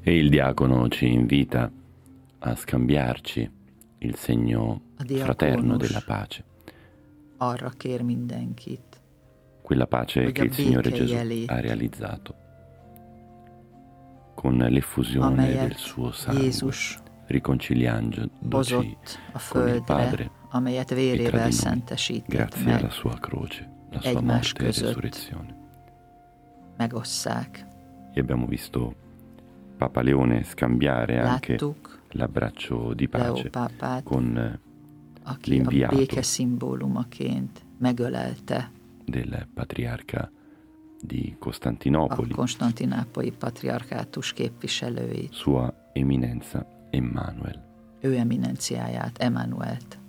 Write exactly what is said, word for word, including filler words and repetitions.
E il diacono ci invita a scambiarci il segno fraterno della pace. Arra kér mindenkit, Quella pace che il Signore Gesù ha realizzato con l'effusione del suo sangue, Jézus riconciliandoci hozott a con il Padre földre, amelyet e tra vérével di noi, szentesített grazie meg, alla sua croce, la sua egymás morte e között resurrezione. megosszák. E abbiamo visto Papa Leone scambiare anche Láttuk l'abbraccio di Leó pace pápát, con aki a l'inviato béke szimbólumaként megölelte del patriarca di a Costantinopoli, konstantinápolyi patriarkátus képviselőit, Sua Eminenza Emmanuel. ő eminenciáját, Emmanuelt.